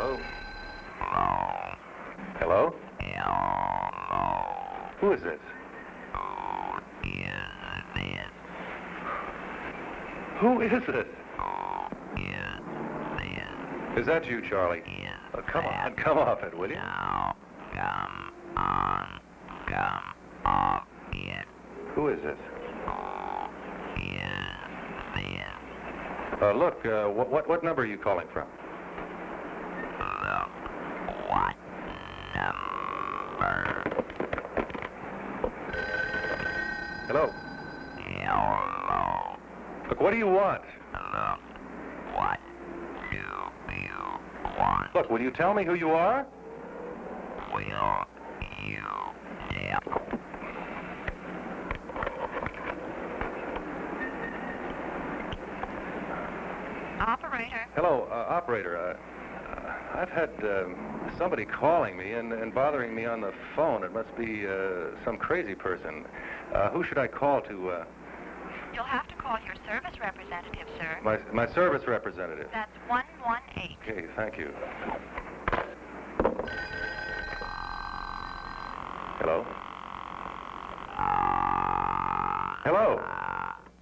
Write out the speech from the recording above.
Hello? Hello? Who is this? Who is this? Is that you, Charlie? Oh, come on, come off it, will you? Who is this? Look, what number are you calling from? What number? Hello? Hello. Look, what do you want? Look, what do you want? Look, will you tell me who you are? Will you tell? Operator. Hello, operator. I've had somebody calling me and bothering me on the phone. It must be some crazy person. Who should I call to... You'll have to call your service representative, sir. My service representative. That's 118. Okay, thank you. Hello? Hello?